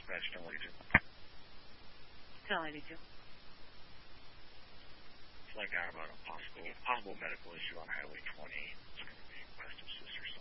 Dispatch, Channel 82. Channel 82. Flag out about a possible medical issue on Highway 20. It's going to be west of Sister